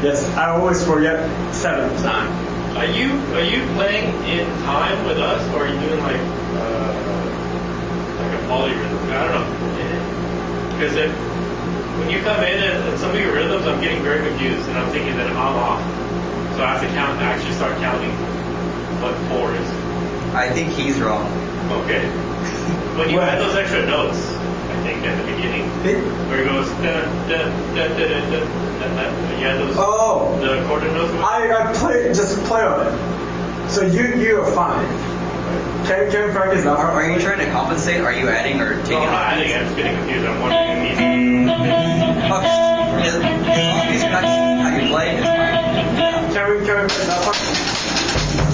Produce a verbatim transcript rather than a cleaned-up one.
Yes, I always forget seventh time. Are you are you playing in time with us, or are you doing like uh, like a polyrhythm? I don't know. Because if when you come in and, and some of your rhythms, I'm getting very confused, and I'm thinking that I'm off. So I have to count, actually start counting what four is. I think he's wrong. Okay. When you add those extra notes, I think at the beginning, where it goes da da da da da da, da, you add those oh the quarter notes. I, I play just play on it. So you you are fine. Can can we practice that? Are, are you trying to compensate? Are you adding or taking? No, I'm not adding. I'm just getting confused. I'm wondering if he's. Okay. As long as you're not how you play, it's fine. Can we can we play that part?